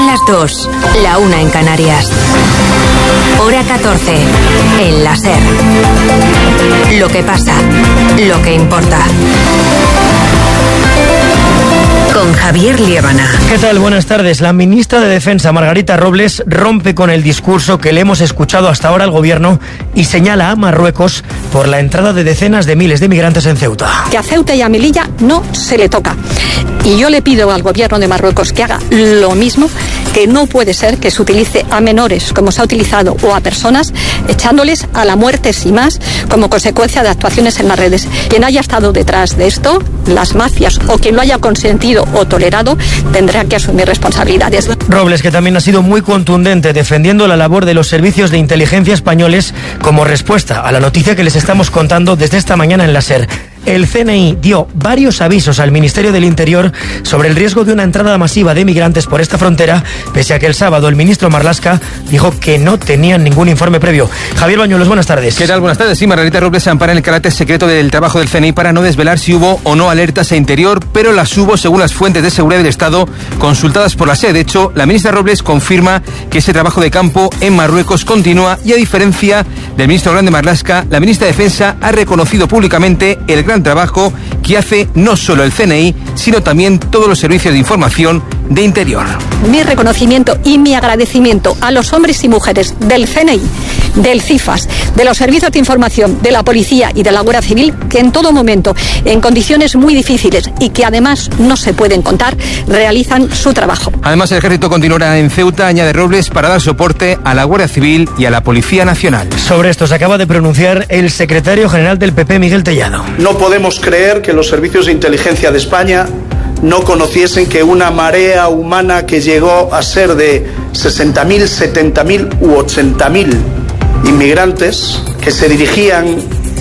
las 2, la 1 en Canarias. Hora 14, en la SER. Lo que pasa, lo que importa. Con Javier Liébana. ¿Qué tal? Buenas tardes. La ministra de Defensa, Margarita Robles, rompe con el discurso que le hemos escuchado hasta ahora al gobierno y señala a Marruecos por la entrada de decenas de miles de migrantes en Ceuta. Que a Ceuta y a Melilla no se le toca. Y yo le pido al gobierno de Marruecos que haga lo mismo, que no puede ser que se utilice a menores, como se ha utilizado, o a personas, echándoles a la muerte sin más, como consecuencia de actuaciones en las redes. Quien haya estado detrás de esto, las mafias, o quien lo haya consentido o tolerado, tendrá que asumir responsabilidades. Robles, que también ha sido muy contundente defendiendo la labor de los servicios de inteligencia españoles como respuesta a la noticia que les estamos contando desde esta mañana en la SER. El CNI dio varios avisos al Ministerio del Interior sobre el riesgo de una entrada masiva de migrantes por esta frontera, pese a que el sábado el ministro Marlaska dijo que no tenían ningún informe previo. Javier Bañuelos, buenas tardes. ¿Qué tal? Buenas tardes. Sí, Margarita Robles se ampara en el carácter secreto del trabajo del CNI para no desvelar si hubo o no alertas a Interior, pero las hubo según las fuentes de seguridad del Estado consultadas por la SER. De hecho, la ministra Robles confirma que ese trabajo de campo en Marruecos continúa y, a diferencia del ministro Grande Marlaska, la ministra de Defensa ha reconocido públicamente el gran trabajo que hace no solo el CNI, sino también todos los servicios de información de Interior. Mi reconocimiento y mi agradecimiento a los hombres y mujeres del CNI, del CIFAS, de los servicios de información, de la policía y de la Guardia Civil, que en todo momento, en condiciones muy difíciles y que además no se pueden contar, realizan su trabajo. Además, el ejército continuará en Ceuta, añade Robles, para dar soporte a la Guardia Civil y a la Policía Nacional. Sobre esto se acaba de pronunciar el secretario general del PP, Miguel Tellado. No podemos creer que los servicios de inteligencia de España no conociesen que una marea humana que llegó a ser de 60.000, 70.000 u 80.000 inmigrantes que se dirigían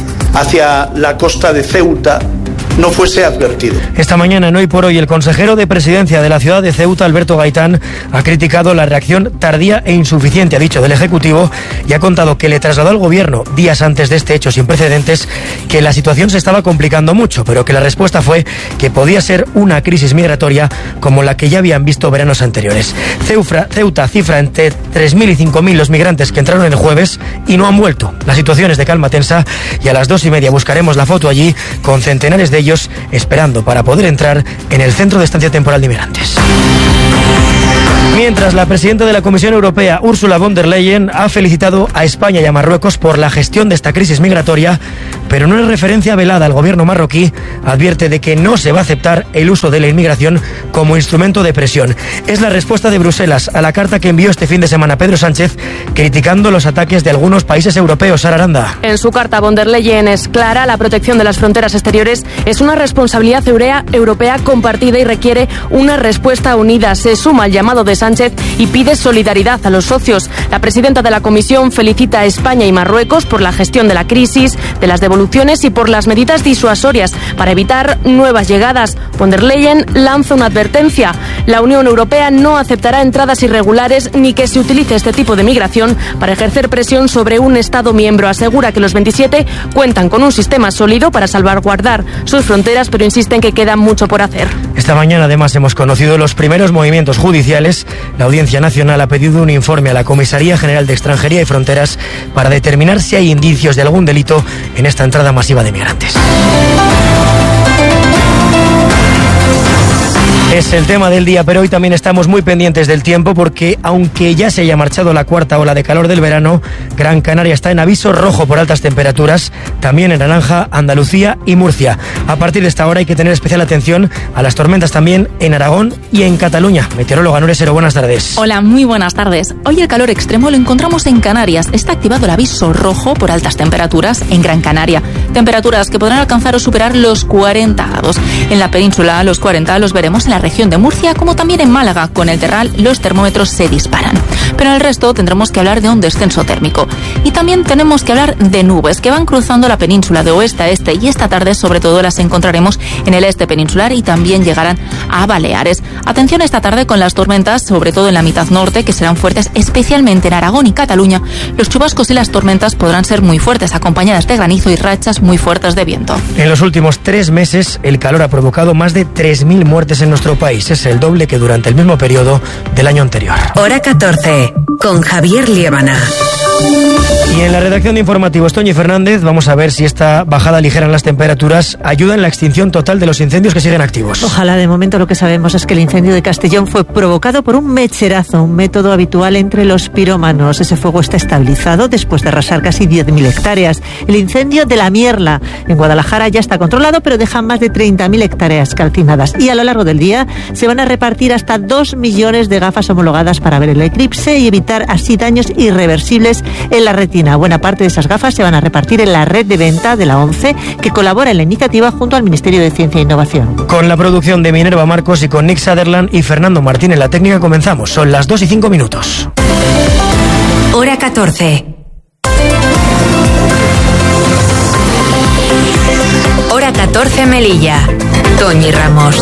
hacia la costa de Ceuta no fuese advertido. Esta mañana, en Hoy por Hoy, el consejero de Presidencia de la ciudad de Ceuta, Alberto Gaitán, ha criticado la reacción tardía e insuficiente, ha dicho, del Ejecutivo, y ha contado que le trasladó al Gobierno, días antes de este hecho sin precedentes, que la situación se estaba complicando mucho, pero que la respuesta fue que podía ser una crisis migratoria como la que ya habían visto veranos anteriores. Ceuta cifra entre 3.000 y 5.000 los migrantes que entraron el jueves y no han vuelto. La situación es de calma tensa y a las 2:30 buscaremos la foto allí con centenares de ellos esperando para poder entrar en el centro de estancia temporal de inmigrantes. Mientras, la presidenta de la Comisión Europea, Ursula von der Leyen, ha felicitado a España y a Marruecos por la gestión de esta crisis migratoria, pero en una referencia velada al gobierno marroquí advierte de que no se va a aceptar el uso de la inmigración como instrumento de presión. Es la respuesta de Bruselas a la carta que envió este fin de semana Pedro Sánchez criticando los ataques de algunos países europeos. Sara Aranda. En su carta, von der Leyen es clara: la protección de las fronteras exteriores es una responsabilidad europea compartida y requiere una respuesta unida. Se suma al llamado de Sánchez y pide solidaridad a los socios. La presidenta de la Comisión felicita a España y Marruecos por la gestión de la crisis, de las devoluciones y por las medidas disuasorias para evitar nuevas llegadas. Von der Leyen lanza una advertencia: la Unión Europea no aceptará entradas irregulares ni que se utilice este tipo de migración para ejercer presión sobre un Estado miembro. Asegura que los 27 cuentan con un sistema sólido para salvaguardar sus fronteras, pero insiste en que queda mucho por hacer. Esta mañana, además, hemos conocido los primeros movimientos judiciales. La Audiencia Nacional ha pedido un informe a la Comisaría General de Extranjería y Fronteras para determinar si hay indicios de algún delito en esta entrada masiva de migrantes. Es el tema del día, pero hoy también estamos muy pendientes del tiempo porque, aunque ya se haya marchado la cuarta ola de calor del verano, Gran Canaria está en aviso rojo por altas temperaturas, también en naranja Andalucía y Murcia. A partir de esta hora hay que tener especial atención a las tormentas también en Aragón y en Cataluña. Meteoróloga Nuria Sero, buenas tardes. Hola, muy buenas tardes. Hoy el calor extremo lo encontramos en Canarias. Está activado el aviso rojo por altas temperaturas en Gran Canaria. Temperaturas que podrán alcanzar o superar los 40 grados. En la península, los 40 los veremos en la región de Murcia, como también en Málaga. Con el Terral los termómetros se disparan. Pero en el resto tendremos que hablar de un descenso térmico. Y también tenemos que hablar de nubes que van cruzando la península de oeste a este, y esta tarde sobre todo las encontraremos en el este peninsular y también llegarán a Baleares. Atención esta tarde con las tormentas, sobre todo en la mitad norte, que serán fuertes, especialmente en Aragón y Cataluña. Los chubascos y las tormentas podrán ser muy fuertes, acompañadas de granizo y rachas muy fuertes de viento. En los últimos 3 meses, el calor ha provocado más de 3.000 muertes en nuestro país. Es el doble que durante el mismo periodo del año anterior. Hora 14, con Javier Liébana. Y en la redacción de informativos, Toñi Fernández, vamos a ver si esta bajada ligera en las temperaturas ayuda en la extinción total de los incendios que siguen activos. Ojalá. De momento lo que sabemos es que el incendio de Castellón fue provocado por un mecherazo, un método habitual entre los pirómanos. Ese fuego está estabilizado después de arrasar casi 10.000 hectáreas. El incendio de La Mierla en Guadalajara ya está controlado, pero deja más de 30.000 hectáreas calcinadas. Y a lo largo del día se van a repartir hasta 2 millones de gafas homologadas para ver el eclipse y evitar así daños irreversibles en la retina. Buena parte de esas gafas se van a repartir en la red de venta de la ONCE, que colabora en la iniciativa junto al Ministerio de Ciencia e Innovación. Con la producción de Minerva Marcos y con Nick Sutherland y Fernando Martín en la técnica comenzamos. Son las 2:05. Hora 14. Hora 14 Melilla. Toñi Ramos.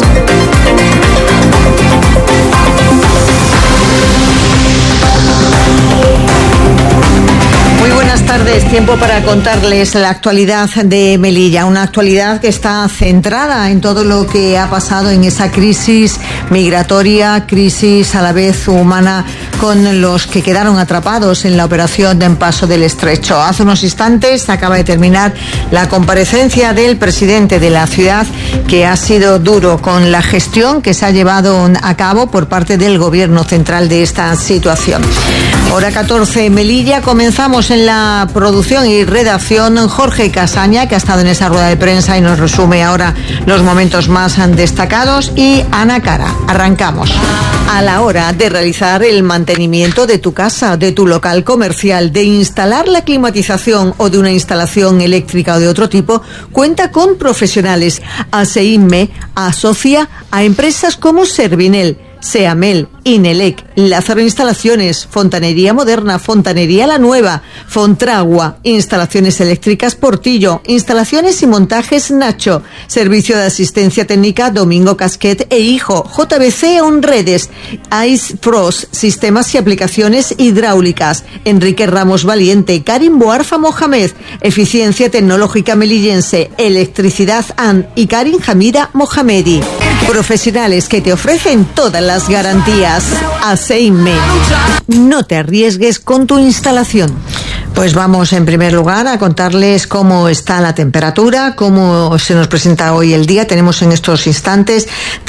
Muy buenas tardes, tiempo para contarles la actualidad de Melilla, una actualidad que está centrada en todo lo que ha pasado en esa crisis migratoria, crisis a la vez humana, con los que quedaron atrapados en la operación de Paso del Estrecho. Hace unos instantes acaba de terminar la comparecencia del presidente de la ciudad, que ha sido duro con la gestión que se ha llevado a cabo por parte del gobierno central de esta situación. Hora 14 Melilla, comenzamos en la producción y redacción Jorge Casaña, que ha estado en esa rueda de prensa y nos resume ahora los momentos más destacados, y Ana Cara. Arrancamos. A la hora de realizar el mantenimiento de tu casa, de tu local comercial, de instalar la climatización o de una instalación eléctrica o de otro tipo, cuenta con profesionales. ASEINME asocia a empresas como Servinel, Seamel, Inelec, Lázaro Instalaciones, Fontanería Moderna, Fontanería La Nueva, Fontragua, Instalaciones Eléctricas Portillo, Instalaciones y Montajes Nacho, Servicio de Asistencia Técnica Domingo Casquet e Hijo, JBC Onredes, Ice Frost, Sistemas y Aplicaciones Hidráulicas, Enrique Ramos Valiente, Karim Boarfa Mohamed, Eficiencia Tecnológica Melillense, Electricidad AN y Karim Hamida Mohamedi. Profesionales que te ofrecen todas las garantías. ASEINME. No te arriesgues con tu instalación. Pues vamos en primer lugar a contarles cómo está la temperatura, cómo se nos presenta hoy el día. Tenemos en estos instantes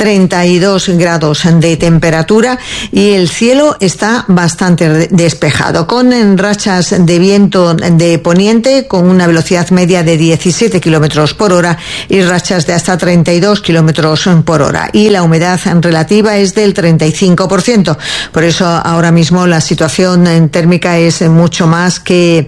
32 grados de temperatura y el cielo está bastante despejado, con rachas de viento de poniente con una velocidad media de 17 kilómetros por hora y rachas de hasta 32 kilómetros por hora. Y la humedad relativa es del 35%. Por eso ahora mismo la situación térmica es mucho más que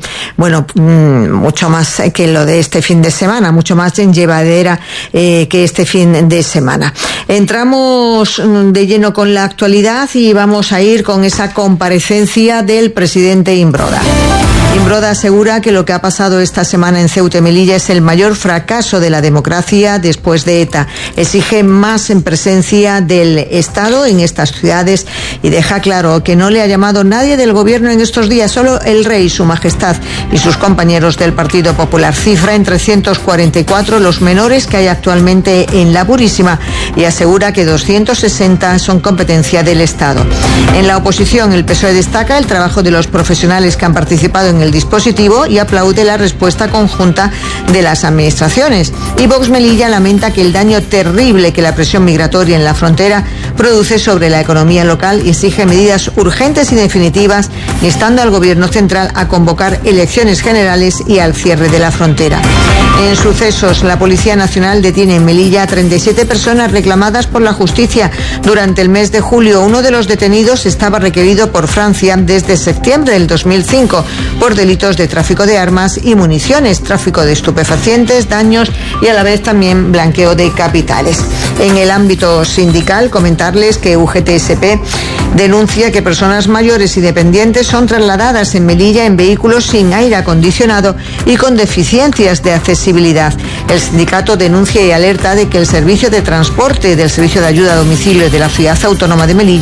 lo de este fin de semana, mucho más llevadera que este fin de semana. Entramos de lleno con la actualidad y vamos a ir con esa comparecencia del presidente Imbroda. Imbroda asegura que lo que ha pasado esta semana en Ceuta y Melilla es el mayor fracaso de la democracia después de ETA. Exige más en presencia del Estado en estas ciudades y deja claro que no le ha llamado nadie del gobierno en estos días, solo el rey, su majestad y sus compañeros del Partido Popular. Cifra en 344 los menores que hay actualmente en la Purísima y asegura que 260 son competencia del Estado. En la oposición, el PSOE destaca el trabajo de los profesionales que han participado en el dispositivo y aplaude la respuesta conjunta de las administraciones. Y Vox Melilla lamenta que el daño terrible que la presión migratoria en la frontera produce sobre la economía local y exige medidas urgentes y definitivas, instando al Gobierno central a convocar elecciones generales y al cierre de la frontera. En sucesos, la Policía Nacional detiene en Melilla a 37 personas reclamadas por la justicia durante el mes de julio. Uno de los detenidos estaba requerido por Francia desde septiembre del 2005 por delitos de tráfico de armas y municiones, tráfico de estupefacientes, daños y a la vez también blanqueo de capitales. En el ámbito sindical, comentarles que UGTSP denuncia que personas mayores y dependientes son trasladadas en Melilla en vehículos sin aire acondicionado y con deficiencias de accesibilidad. El sindicato denuncia y alerta de que el servicio de transporte del Servicio de Ayuda a Domicilio de la Ciudad Autónoma de Melilla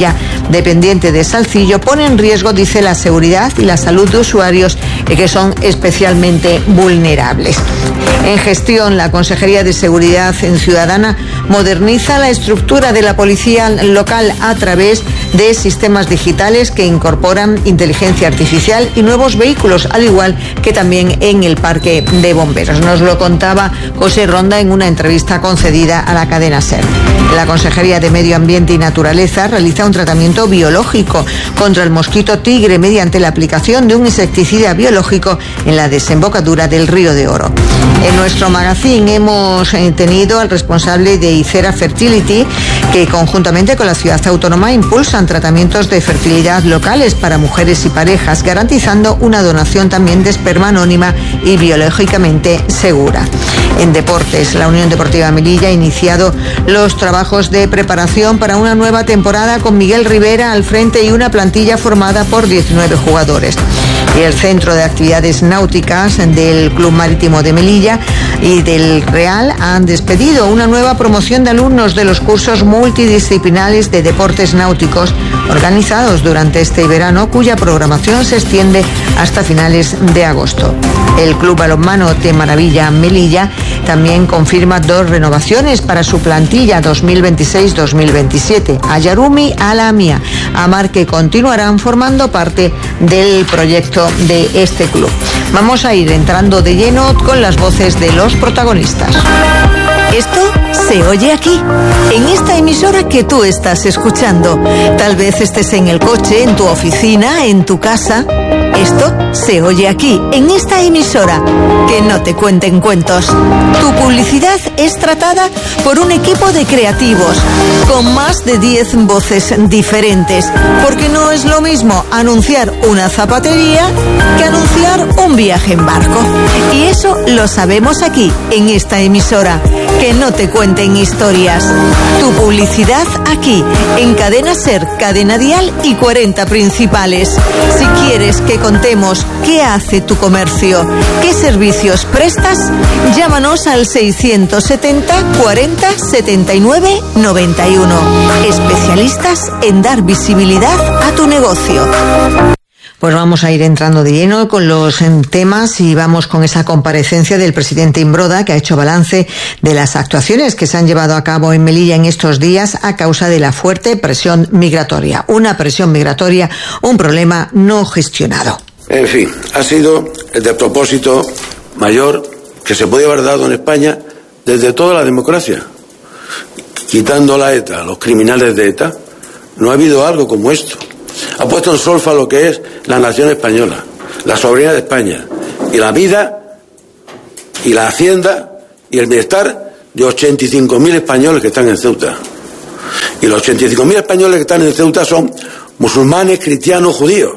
dependiente de Salcillo, pone en riesgo, dice, la seguridad y la salud de usuarios que son especialmente vulnerables. En gestión, la Consejería de Seguridad Ciudadana moderniza la estructura de la policía local a través de sistemas digitales que incorporan inteligencia artificial y nuevos vehículos, al igual que también en el parque de bomberos. Nos lo contaba José Ronda en una entrevista concedida a la cadena SER. La Consejería de Medio Ambiente y Naturaleza realiza un tratamiento biológico contra el mosquito tigre mediante la aplicación de un insecticida biológico en la desembocadura del Río de Oro. En nuestro magazín hemos tenido al responsable de Icera Fertility, que conjuntamente con la ciudad autónoma impulsan tratamientos de fertilidad locales para mujeres y parejas, garantizando una donación también de esperma anónima y biológicamente segura. En deportes, la Unión Deportiva Melilla ha iniciado los trabajos de preparación para una nueva temporada con Miguel Rivera al frente y una plantilla formada por 19 jugadores. Y el Centro de Actividades Náuticas del Club Marítimo de Melilla y del Real han despedido una nueva promoción de alumnos de los cursos multidisciplinares de deportes náuticos organizados durante este verano, cuya programación se extiende hasta finales de agosto. El Club Balonmano de Maravilla Melilla también confirma 2 renovaciones para su plantilla 2026-2027. A Yarumi, a la Mía, a Mar, que continuarán formando parte del proyecto de este club. Vamos a ir entrando de lleno con las voces de los protagonistas. Esto se oye aquí, en esta emisora que tú estás escuchando. Tal vez estés en el coche, en tu oficina, en tu casa. Esto se oye aquí, en esta emisora. Que no te cuenten cuentos. Tu publicidad es tratada por un equipo de creativos, con más de 10 voces diferentes. Porque no es lo mismo anunciar una zapatería que anunciar un viaje en barco. Y eso lo sabemos aquí, en esta emisora. Que no te cuenten historias. Tu publicidad aquí, en Cadena SER, Cadena Dial y 40 principales. Si quieres que contemos qué hace tu comercio, qué servicios prestas, llámanos al 670 40 79 91. Especialistas en dar visibilidad a tu negocio. Pues vamos a ir entrando de lleno con los temas y vamos con esa comparecencia del presidente Imbroda, que ha hecho balance de las actuaciones que se han llevado a cabo en Melilla en estos días a causa de la fuerte presión migratoria. Una presión migratoria, un problema no gestionado. En fin, ha sido el despropósito mayor que se podía haber dado en España desde toda la democracia. Quitando la ETA, los criminales de ETA, no ha habido algo como esto. Ha puesto en solfa lo que es la nación española, la soberanía de España, y la vida, y la hacienda, y el bienestar de 85.000 españoles que están en Ceuta. Y los 85.000 españoles que están en Ceuta son musulmanes, cristianos, judíos.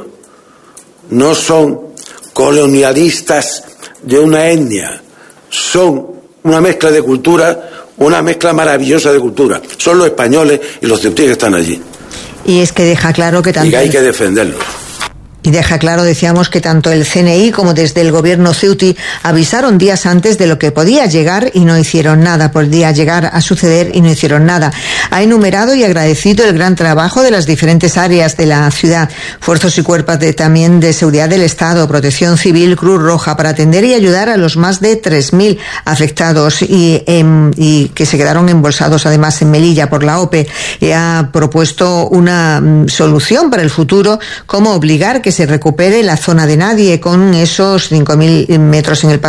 No son colonialistas de una etnia, son una mezcla de culturas, una mezcla maravillosa de culturas. Son los españoles y los ceutíes que están allí. Y es que deja claro que tanto... Y hay que defenderlos. Y deja claro, decíamos, que tanto el CNI como desde el gobierno ceutí avisaron días antes de lo que podía llegar y no hicieron nada, podía llegar a suceder y no hicieron nada. Ha enumerado y agradecido el gran trabajo de las diferentes áreas de la ciudad, fuerzas y cuerpos también de seguridad del Estado, Protección Civil, Cruz Roja, para atender y ayudar a los más de 3.000 afectados y que se quedaron embolsados además en Melilla por la OPE. Y ha propuesto una solución para el futuro, como obligar que se recupere la zona de nadie con esos 5.000 metros en el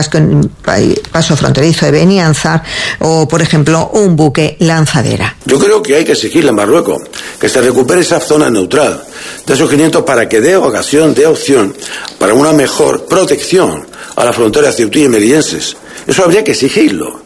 paso fronterizo de Benianzar o, por ejemplo, un buque lanzadera. Yo creo que hay que exigirle a Marruecos que se recupere esa zona neutral de esos 500 para que dé ocasión, dé opción para una mejor protección a la frontera ceutí y melillenses. Eso habría que exigirlo.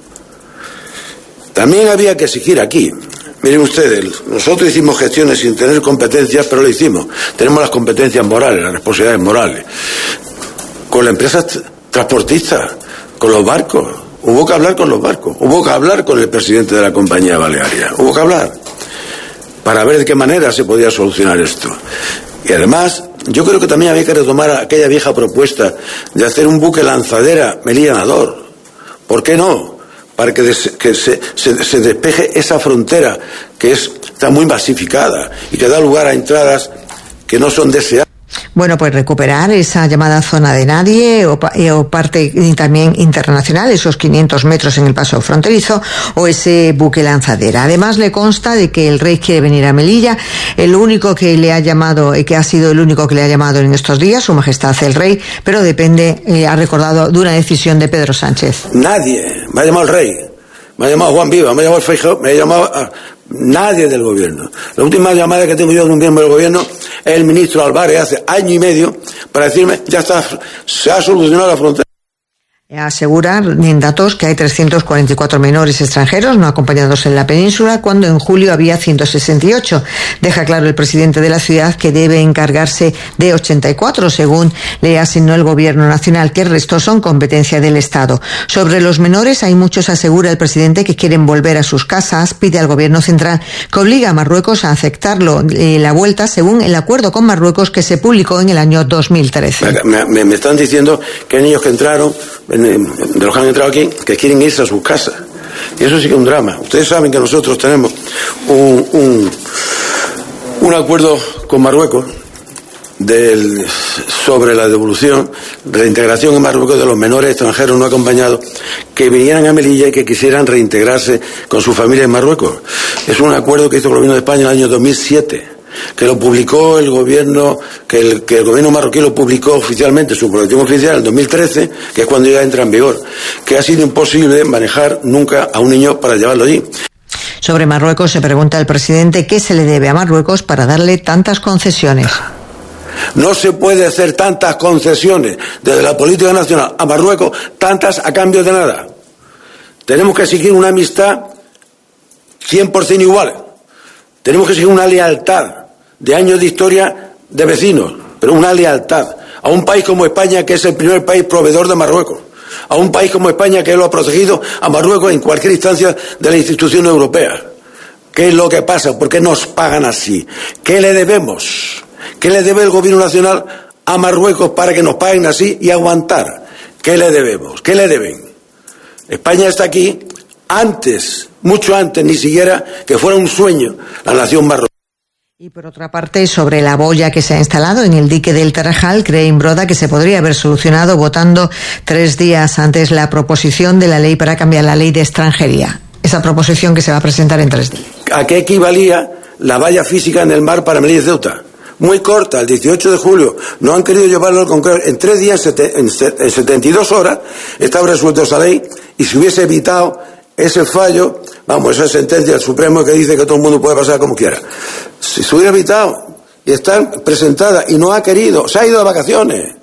También habría que exigir aquí. Miren ustedes, nosotros hicimos gestiones sin tener competencias, pero lo hicimos. Tenemos las competencias morales, las responsabilidades morales. Con la empresa transportista, con los barcos. Hubo que hablar con los barcos. Hubo que hablar con el presidente de la compañía balearia. Hubo que hablar para ver de qué manera se podía solucionar esto. Y además, yo creo que también había que retomar aquella vieja propuesta de hacer un buque lanzadera Melilla-Nador. ¿Por qué no? Para que se despeje esa frontera que es está muy masificada y que da lugar a entradas que no son deseadas. Bueno, pues recuperar esa llamada zona de nadie o parte también internacional, esos 500 metros en el paso fronterizo o ese buque lanzadera. Además, le consta de que el rey quiere venir a Melilla. El único que le ha llamado, y que ha sido el único que le ha llamado en estos días, Su Majestad el Rey, pero depende, ha recordado, de una decisión de Pedro Sánchez. Nadie me ha llamado el rey, me ha llamado Juan Viva, me ha llamado el Feijóo, me ha llamado nadie del gobierno. La última llamada que tengo yo de un miembro del gobierno es el ministro Álvarez hace año y medio para decirme ya está, se ha solucionado la frontera. Asegura en datos que hay 344 menores extranjeros no acompañados en la península, cuando en julio había 168. Deja claro el presidente de la ciudad que debe encargarse de 84, según le asignó el gobierno nacional, que el resto son competencia del Estado. Sobre los menores hay muchos, asegura el presidente, que quieren volver a sus casas. Pide al gobierno central que obligue a Marruecos a aceptarlo la vuelta, según el acuerdo con Marruecos que se publicó en el año 2013. Me están diciendo que hay niños que entraron, de los que han entrado aquí, que quieren irse a sus casas. Y eso sí que es un drama. Ustedes saben que nosotros tenemos un acuerdo con Marruecos sobre la devolución, reintegración en Marruecos de los menores extranjeros no acompañados que vinieran a Melilla y que quisieran reintegrarse con su familia en Marruecos. Es un acuerdo que hizo el gobierno de España en el año 2007. Que lo publicó el gobierno, que el gobierno marroquí lo publicó oficialmente, su protección oficial, en el 2013, que es cuando ya entra en vigor, que ha sido imposible manejar nunca a un niño para llevarlo allí. Sobre Marruecos se pregunta el presidente qué se le debe a Marruecos para darle tantas concesiones. No se puede hacer tantas concesiones desde la política nacional a Marruecos, tantas a cambio de nada. Tenemos que seguir una amistad 100% igual. Tenemos que seguir una lealtad de años de historia de vecinos, pero una lealtad a un país como España, que es el primer país proveedor de Marruecos, a un país como España que lo ha protegido a Marruecos en cualquier instancia de la institución europea. ¿Qué es lo que pasa? ¿Por qué nos pagan así? ¿Qué le debemos? ¿Qué le debe el gobierno nacional a Marruecos para que nos paguen así y aguantar? ¿Qué le debemos? ¿Qué le deben? España está aquí antes, mucho antes, ni siquiera que fuera un sueño la nación marroquí. Y por otra parte, sobre la boya que se ha instalado en el dique del Tarajal, cree Imbroda que se podría haber solucionado votando 3 días antes la proposición de la ley para cambiar la ley de extranjería. Esa proposición que se va a presentar en 3 días. ¿A qué equivalía la valla física en el mar para Melilla y Ceuta? Muy corta, el 18 de julio. No han querido llevarlo al Congreso. En 3 días, en 72 horas, estaba resuelto esa ley, y si hubiese evitado ese fallo, esa sentencia del Supremo que dice que todo el mundo puede pasar como quiera. Si se hubiera evitado, y está presentada, y no ha querido, se ha ido de vacaciones.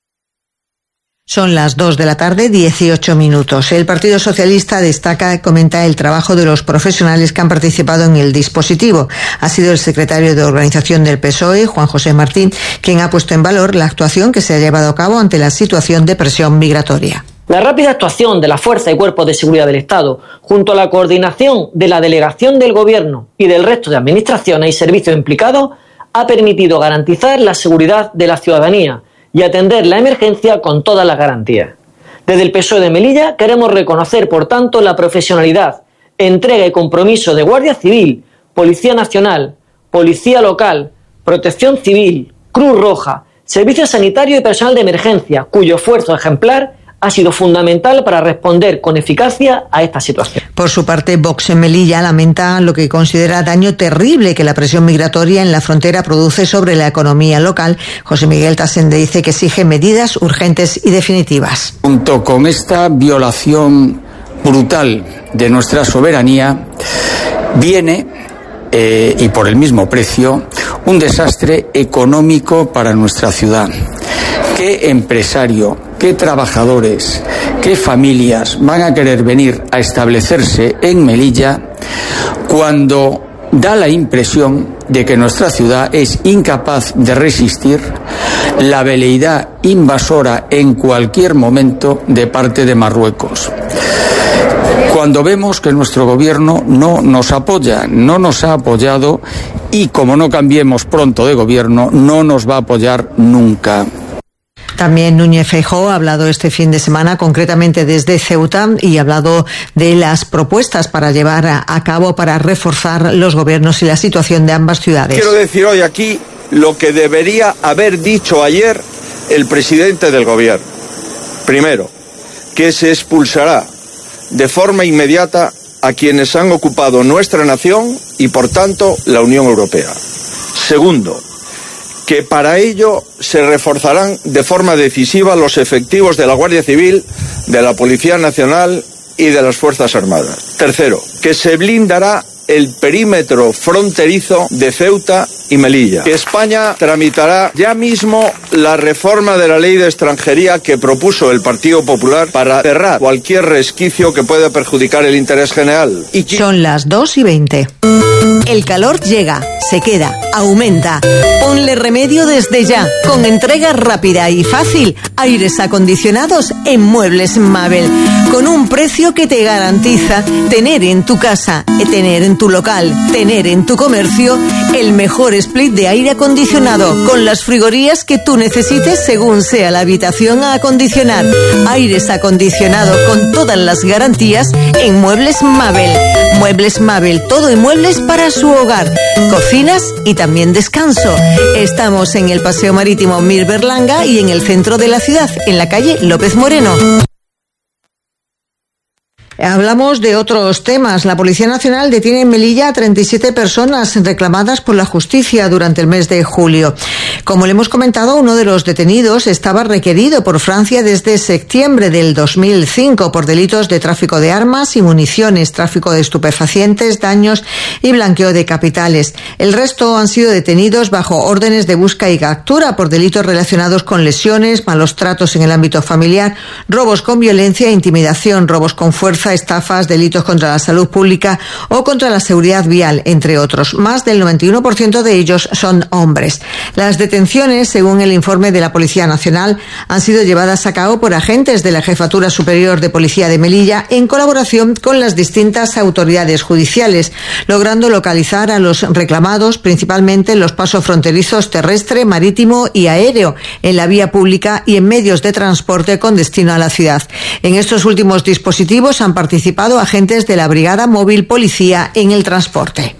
Son las 2 de la tarde, 18 minutos. El Partido Socialista comenta el trabajo de los profesionales que han participado en el dispositivo. Ha sido el secretario de Organización del PSOE, Juan José Martín, quien ha puesto en valor la actuación que se ha llevado a cabo ante la situación de presión migratoria. La rápida actuación de la Fuerza y Cuerpos de Seguridad del Estado, junto a la coordinación de la delegación del Gobierno y del resto de administraciones y servicios implicados, ha permitido garantizar la seguridad de la ciudadanía y atender la emergencia con todas las garantías. Desde el PSOE de Melilla queremos reconocer, por tanto, la profesionalidad, entrega y compromiso de Guardia Civil, Policía Nacional, Policía Local, Protección Civil, Cruz Roja, Servicios Sanitarios y personal de emergencia, cuyo esfuerzo ejemplar ha sido fundamental para responder con eficacia a esta situación. Por su parte, Vox en Melilla lamenta lo que considera daño terrible que la presión migratoria en la frontera produce sobre la economía local. José Miguel Tasende dice que exige medidas urgentes y definitivas. Junto con esta violación brutal de nuestra soberanía, viene, y por el mismo precio, un desastre económico para nuestra ciudad. ¿Qué empresario, qué trabajadores, qué familias van a querer venir a establecerse en Melilla cuando da la impresión de que nuestra ciudad es incapaz de resistir la veleidad invasora en cualquier momento de parte de Marruecos? Cuando vemos que nuestro gobierno no nos apoya, no nos ha apoyado, y como no cambiemos pronto de gobierno, no nos va a apoyar nunca. También Núñez Feijóo ha hablado este fin de semana, concretamente desde Ceuta, y ha hablado de las propuestas para llevar a cabo para reforzar los gobiernos y la situación de ambas ciudades. Quiero decir hoy aquí lo que debería haber dicho ayer el presidente del gobierno. Primero, que se expulsará de forma inmediata a quienes han ocupado nuestra nación y, por tanto, la Unión Europea. Segundo, que para ello se reforzarán de forma decisiva los efectivos de la Guardia Civil, de la Policía Nacional y de las Fuerzas Armadas. Tercero, que se blindará el perímetro fronterizo de Ceuta y Melilla. Que España tramitará ya mismo la reforma de la ley de extranjería que propuso el Partido Popular para cerrar cualquier resquicio que pueda perjudicar el interés general. Son las 2:20. El calor llega, se queda, aumenta. Ponle remedio desde ya, con entrega rápida y fácil. Aires acondicionados en Muebles Mabel, con un precio que te garantiza tener en tu casa, tener en tu local, tener en tu comercio el mejor split de aire acondicionado, con las frigorías que tú necesites según sea la habitación a acondicionar. Aires acondicionados con todas las garantías en Muebles Mabel. Muebles Mabel, todo en muebles para su hogar, cocinas y también descanso. Estamos en el Paseo Marítimo Mir Berlanga y en el centro de la ciudad, en la calle López Moreno. Hablamos de otros temas. La Policía Nacional detiene en Melilla a 37 personas reclamadas por la justicia durante el mes de julio. Como le hemos comentado, uno de los detenidos estaba requerido por Francia desde septiembre del 2005 por delitos de tráfico de armas y municiones, tráfico de estupefacientes, daños y blanqueo de capitales. El resto han sido detenidos bajo órdenes de busca y captura por delitos relacionados con lesiones, malos tratos en el ámbito familiar, robos con violencia, intimidación, robos con fuerza, estafas, delitos contra la salud pública o contra la seguridad vial, entre otros. Más del 91% de ellos son hombres. Las detenciones, según el informe de la Policía Nacional, han sido llevadas a cabo por agentes de la Jefatura Superior de Policía de Melilla en colaboración con las distintas autoridades judiciales, logrando localizar a los reclamados principalmente en los pasos fronterizos terrestre, marítimo y aéreo, en la vía pública y en medios de transporte con destino a la ciudad. En estos últimos dispositivos han participado agentes de la Brigada Móvil Policía en el transporte.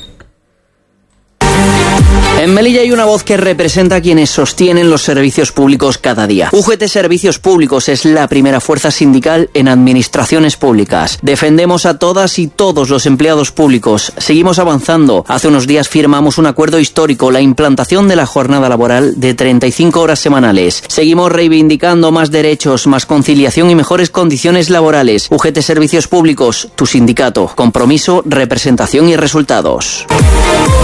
En Melilla hay una voz que representa a quienes sostienen los servicios públicos cada día. UGT Servicios Públicos es la primera fuerza sindical en administraciones públicas. Defendemos a todas y todos los empleados públicos. Seguimos avanzando. Hace unos días firmamos un acuerdo histórico, la implantación de la jornada laboral de 35 horas semanales. Seguimos reivindicando más derechos, más conciliación y mejores condiciones laborales. UGT Servicios Públicos, tu sindicato. Compromiso, representación y resultados.